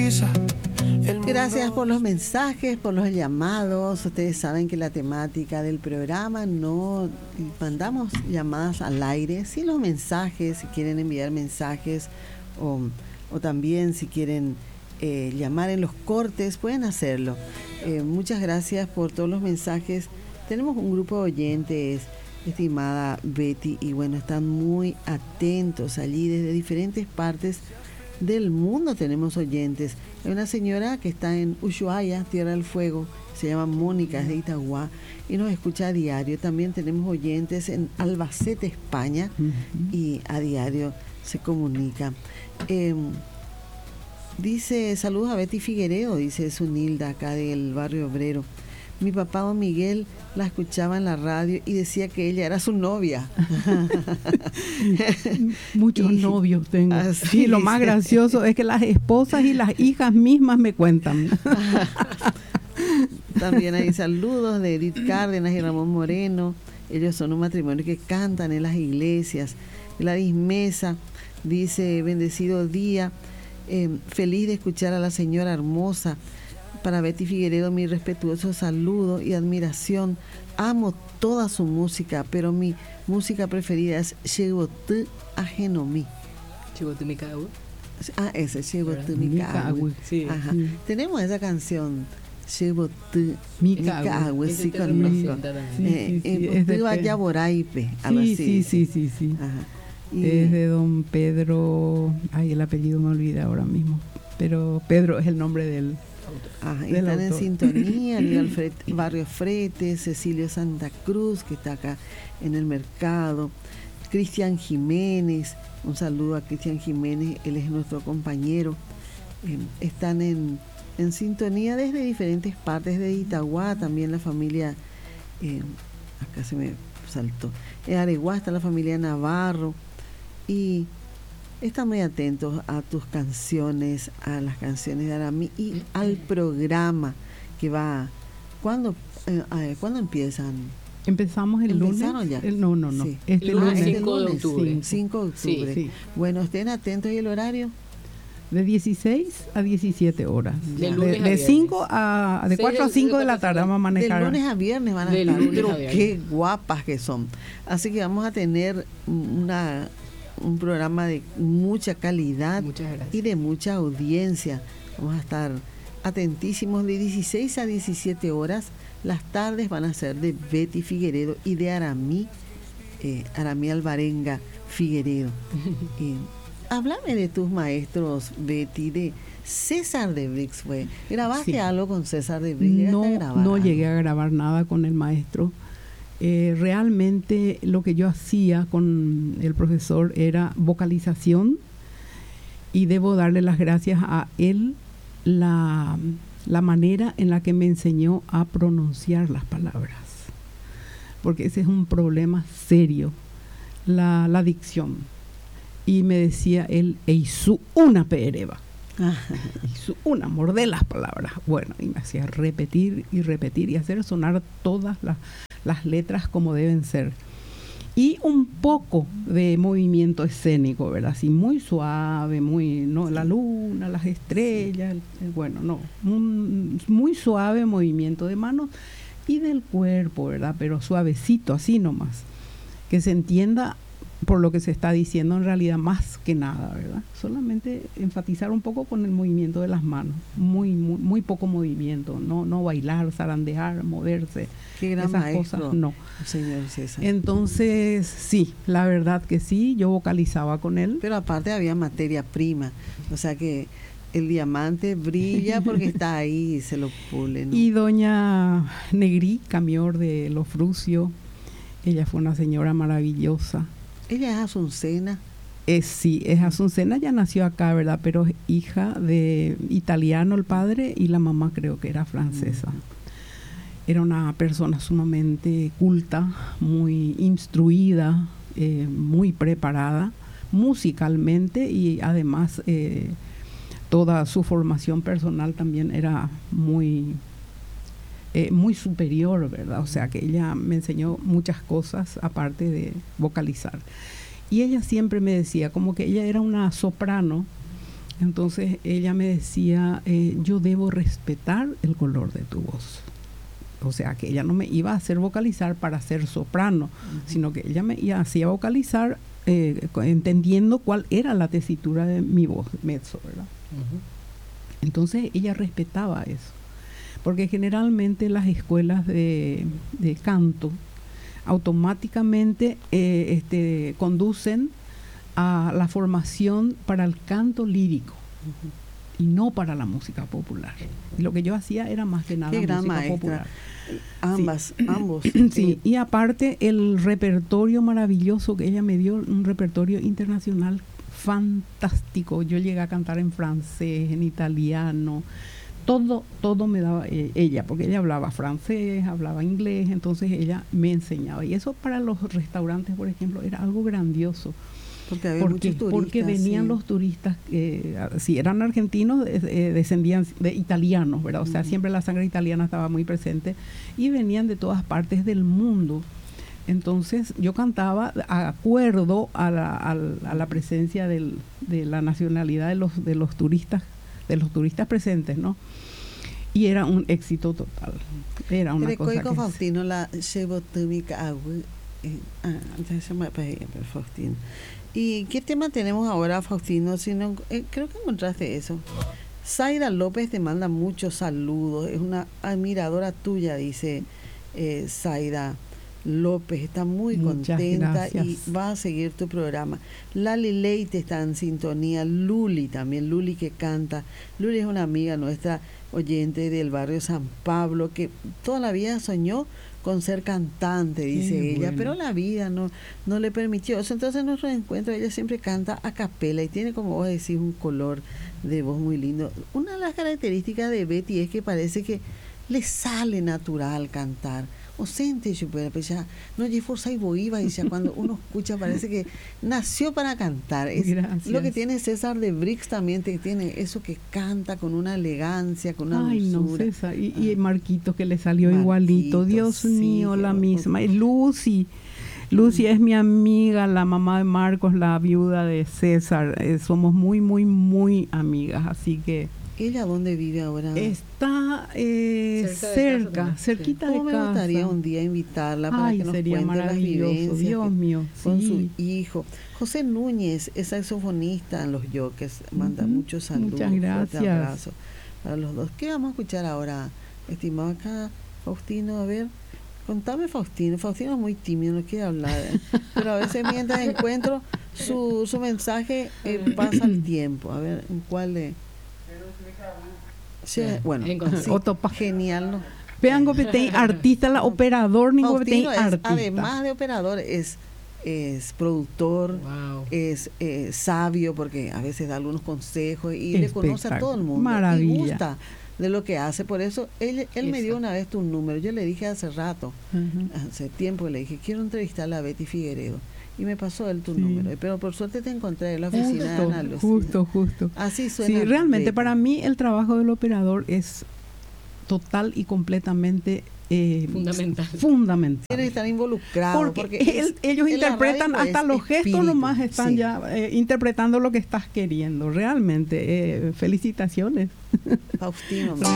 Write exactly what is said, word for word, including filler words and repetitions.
prisa. Gracias por los mensajes, por los llamados. Ustedes saben que la temática del programa no mandamos llamadas al aire, sí los mensajes, si quieren enviar mensajes o, o también si quieren eh, llamar en los cortes, pueden hacerlo. Eh, muchas gracias por todos los mensajes. Tenemos un grupo de oyentes, estimada Betty, y bueno, están muy atentos allí desde diferentes partes del mundo. Tenemos oyentes. Hay una señora que está en Ushuaia, Tierra del Fuego, se llama Mónica, es de Itagua y nos escucha a diario. También tenemos oyentes en Albacete, España, uh-huh. y a diario se comunica. Eh, dice, saludos a Betty Figueredo, dice Sunilda, acá del barrio obrero. Mi papá don Miguel la escuchaba en la radio y decía que ella era su novia. Muchos y, novios tengo. Sí, lo más gracioso es que las esposas y las hijas mismas me cuentan. También hay saludos de Edith Cárdenas y Ramón Moreno. Ellos son un matrimonio que cantan en las iglesias. Gladys Mesa dice, bendecido día, eh, feliz de escuchar a la señora hermosa. Para Betty Figueredo, mi respetuoso saludo y admiración. Amo toda su música, pero mi música preferida es Shegotu Ajenomi. Shegotu Mikawi. Ah, ese, Shegotu Mikawi. Sí. Ajá. Sí. Tenemos esa canción, Shegotu Mikawi. Sí, conozco. En Vaya Boraipe, algo así. Sí, sí, sí, sí. Ajá. Y es de don Pedro, ay, el apellido me olvida ahora mismo, pero Pedro es el nombre del Ah, están en sintonía, Alfred, Barrio Frete, Cecilio Santa Cruz, que está acá en el mercado, Cristian Jiménez, un saludo a Cristian Jiménez, él es nuestro compañero. Eh, están en, en sintonía desde diferentes partes de Itagua, también la familia, eh, acá se me saltó, en Areguá está la familia Navarro, y están muy atentos a tus canciones, a las canciones de Aramí y al programa que va. ¿Cuándo, eh, ¿cuándo empiezan? Empezamos el lunes. Ya? El, no, no, no. Sí. Este lunes, lunes. cinco de octubre. cinco de octubre. Sí, sí. Bueno, estén atentos. ¿Y el horario? De dieciséis a diecisiete horas. De, de, de cinco a de cuatro a cinco de la tarde vamos a manejar. De lunes a viernes van a de estar. Pero a qué guapas que son. Así que vamos a tener una un programa de mucha calidad y de mucha audiencia. Vamos a estar atentísimos de dieciséis a diecisiete horas. Las tardes van a ser de Betty Figueredo y de Aramí, eh, Aramí Alvarenga Figueredo. eh, háblame de tus maestros, Betty, de César de Brix. Fue. ¿Grabaste sí. algo con César de Brix? No, a grabar no algo? llegué a grabar nada con el maestro. Eh, realmente lo que yo hacía con el profesor era vocalización y debo darle las gracias a él la, la manera en la que me enseñó a pronunciar las palabras, porque ese es un problema serio, la, la dicción. Y me decía él, Eisu una pereba, Eisu una, mordé las palabras. Bueno, y me hacía repetir y repetir y hacer sonar todas las las letras como deben ser. Y un poco de movimiento escénico, ¿verdad? Así muy suave, muy, no, la luna, las estrellas, el, bueno, no, un, muy suave movimiento de manos y del cuerpo, ¿verdad? Pero suavecito, así nomás. Que se entienda por lo que se está diciendo en realidad más que nada, ¿verdad? Solamente enfatizar un poco con el movimiento de las manos, muy muy, muy poco movimiento, no no bailar, zarandear, moverse. Qué gran esas maestro, cosas, no. Señor César. Entonces, sí, la verdad que sí, yo vocalizaba con él. Pero aparte había materia prima, o sea que el diamante brilla porque está ahí y se lo pule, ¿no? Y doña Negrí, Camior de Los Frucio, ella fue una señora maravillosa. Ella es asuncena. Eh, sí, es asuncena, ya nació acá, ¿verdad? Pero es hija de italiano el padre y la mamá creo que era francesa. Uh-huh. Era una persona sumamente culta, muy instruida, eh, muy preparada musicalmente y además eh, toda su formación personal también era muy... Eh, muy superior, ¿verdad? O sea que ella me enseñó muchas cosas aparte de vocalizar. Y ella siempre me decía como que ella era una soprano Entonces ella me decía, eh, yo debo respetar el color de tu voz. O sea, que ella no me iba a hacer vocalizar para ser soprano, uh-huh. sino que ella me hacía vocalizar eh, entendiendo cuál era la tesitura de mi voz, mezzo, ¿verdad? Uh-huh. Entonces ella respetaba eso, porque generalmente las escuelas de, de canto automáticamente eh, este, conducen a la formación para el canto lírico. Uh-huh. Y no para la música popular. Y lo que yo hacía era más que nada Qué gran música maestra. popular. Ambas, sí. ambos. Sí, y aparte el repertorio maravilloso que ella me dio, un repertorio internacional fantástico. Yo llegué a cantar en francés, en italiano, todo, todo me daba eh, ella, porque ella hablaba francés, hablaba inglés, entonces ella me enseñaba. Y eso para los restaurantes, por ejemplo, era algo grandioso. Porque había ¿Por muchos qué? turistas. Porque venían sí. los turistas, eh, si eran argentinos, eh, descendían de italianos, ¿verdad? O sea, uh-huh. siempre la sangre italiana estaba muy presente y venían de todas partes del mundo. Entonces yo cantaba de acuerdo a la, a la, a la presencia del, de la nacionalidad de los, de los turistas, de los turistas presentes, ¿no? Y era un éxito total. Era una Pero cosa que... Faustino, la Chebotumica Agüe, ah, se llama Faustino. ¿Y qué tema tenemos ahora, Faustino? Si no, eh, creo que encontraste eso. Zaida López te manda muchos saludos. Es una admiradora tuya, dice eh, Zaida López. Está muy Muchas contenta gracias. Y va a seguir tu programa. Lali Leite está en sintonía. Luli también, Luli que canta. Luli es una amiga nuestra, oyente del barrio San Pablo, que toda la vida soñó con ser cantante, dice Qué ella, bueno. Pero la vida no, no le permitió eso. Entonces en nuestro encuentro ella siempre canta a capela y tiene, como vos decís, un color de voz muy lindo. Una de las características de Betty es que parece que le sale natural cantar. O sente yo, pero ya no hay fuerza y boiva, y ya cuando uno escucha parece que nació para cantar. Es lo que tiene César de Brix también, te tiene eso que canta con una elegancia, con una Ay, dulzura. No, César. Y, y Marquito que le salió Marquito, igualito. Dios sí, mío, la que, misma. Y Lucy. Lucy mm. es mi amiga, la mamá de Marcos, la viuda de César. Eh, somos muy, muy, muy amigas, así que... ¿Ella dónde vive ahora? Está eh, cerca, cerca cerquita sí. de casa. Me gustaría un día invitarla para Ay, que nos sería cuente las vivencias Dios mío, con sí. su hijo. José Núñez es saxofonista en Los Jokers, manda uh-huh. muchos saludos. Muchas gracias. Un abrazo para los dos. ¿Qué vamos a escuchar ahora, estimado acá, Faustino? A ver, contame, Faustino. Faustino es muy tímido, no quiere hablar, ¿eh? Pero a veces mientras encuentro su, su mensaje eh, pasa el tiempo. A ver, ¿en cuál de...? Sí, bueno, sí, genial, ¿no? Vean, Gopetén, artista, la operador, ni Gopetén, artista. Además de operador, es, es productor, wow. es eh, sabio, porque a veces da algunos consejos y le conoce a todo el mundo. Maravilla. Y gusta de lo que hace. Por eso, él, él me dio una vez tu número. Yo le dije hace rato, uh-huh. hace tiempo, le dije, quiero entrevistar a Betty Figueredo. Y me pasó él tu sí. número, pero por suerte te encontré en la oficina justo, de Ana Lucía. Justo, justo. Así suena. Sí, realmente Betty. Para mí el trabajo del operador es total y completamente eh, fundamental. Fundamental. Tiene que estar involucrado. Porque, porque el, ellos interpretan hasta los espíritu, gestos nomás están sí. ya eh, interpretando lo que estás queriendo. Realmente, eh, felicitaciones. Faustino.